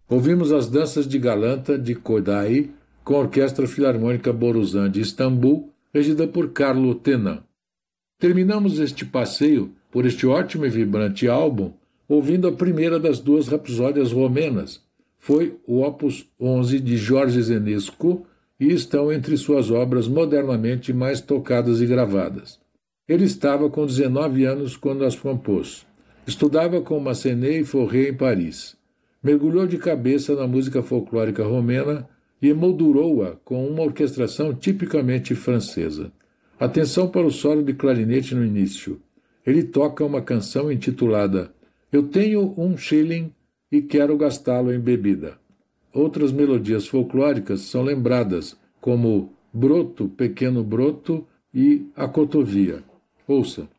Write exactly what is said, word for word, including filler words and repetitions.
Ouvimos as danças de Galanta de Kodai, com a Orquestra Filarmônica Borusan de Istambul, regida por Carlo Tenan. Terminamos este passeio por este ótimo e vibrante álbum ouvindo a primeira das duas rapsódias romenas. Foi o Opus onze de Jorge Zenescu e estão entre suas obras modernamente mais tocadas e gravadas. Ele estava com dezenove anos quando as compôs. Estudava com Massenet e Fauré em Paris. Mergulhou de cabeça na música folclórica romena e emoldurou-a com uma orquestração tipicamente francesa. Atenção para o solo de clarinete no início. Ele toca uma canção intitulada Eu tenho um shilling e quero gastá-lo em bebida. Outras melodias folclóricas são lembradas, como Broto, Pequeno Broto e A Cotovia. Ouça.